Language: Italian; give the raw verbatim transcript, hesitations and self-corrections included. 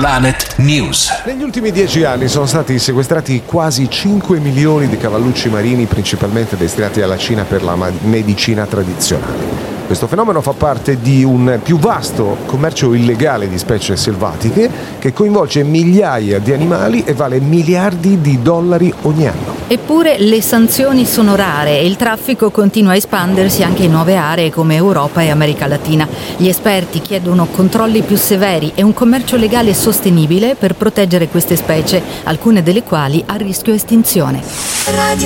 Planet News. Negli ultimi dieci anni sono stati sequestrati quasi cinque milioni di cavallucci marini, principalmente destinati alla Cina per la medicina tradizionale. Questo fenomeno fa parte di un più vasto commercio illegale di specie selvatiche che coinvolge migliaia di animali e vale miliardi di dollari ogni anno. Eppure le sanzioni sono rare e il traffico continua a espandersi anche in nuove aree come Europa e America Latina. Gli esperti chiedono controlli più severi e un commercio legale sostenibile per proteggere queste specie, alcune delle quali a rischio estinzione.